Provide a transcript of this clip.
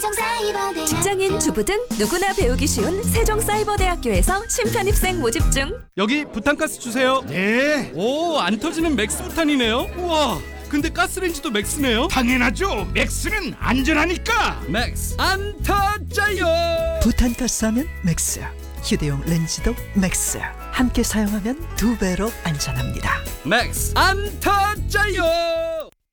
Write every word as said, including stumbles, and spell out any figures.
세종사이버대학교. 직장인, 주부 등 누구나 배우기 쉬운 세종사이버대학교에서 신편입생 모집 중. 여기 부탄가스 주세요. 네, 오, 안 터지는 맥스 부탄이네요. 우와, 근데 가스레인지도 맥스네요. 당연하죠. 맥스는 안전하니까. 맥스 안 터져요. 부탄가스하면 맥스, 휴대용 렌즈도 맥스. 함께 사용하면 두 배로 안전합니다. 맥스 안 터져요.